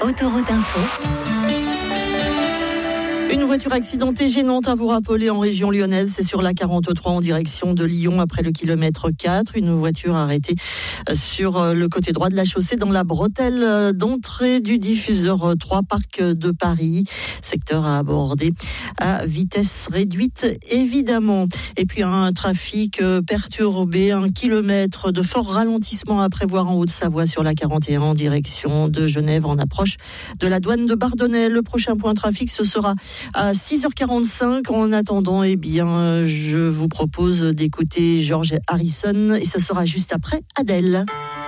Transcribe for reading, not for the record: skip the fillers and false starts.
Autoroute Info. Une voiture accidentée gênante à vous rappeler en région lyonnaise, c'est sur la 43 en direction de Lyon après le kilomètre 4. Une voiture arrêtée sur le côté droit de la chaussée dans la bretelle d'entrée du diffuseur 3 Parc de Paris. Secteur à aborder à vitesse réduite évidemment. Et puis un trafic perturbé, 1 kilomètre de fort ralentissement à prévoir en Haute-Savoie sur la 41 en direction de Genève en approche de la douane de Bardonnay. Le prochain point trafic ce sera à 6h45. En attendant, je vous propose d'écouter George Harrison et ce sera juste après Adèle.